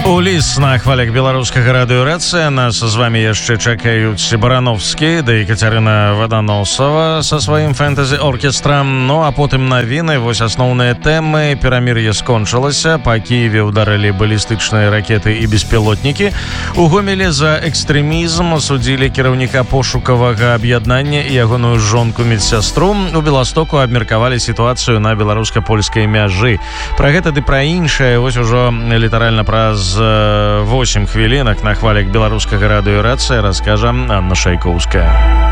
Улис на хвалях беларускага радыёрацыя. Нас з вами яшчэ чакаюць Барановскі да Екатерина Ваданосова са сваім фэнтэзі-оркестрам. Ну а потым навіны. Вось асноўныя тэмы. Перамір'е скончылася. Па Киеве ударылі балістычныя ракеты і беспілотнікі. У Гомелі за экстрэмізм судзілі кіраўніка пошукавага аб'яднання і ягоную жонку медсястру. У Беластоку абмеркавалі сітуацыю на беларуска-польскай мяжы. Пра гэта ды пра іншае вось ужо літаральна праз 8 хвілінак на хвалях беларускага радыёрацыя раскажа Анна Шайкоўская.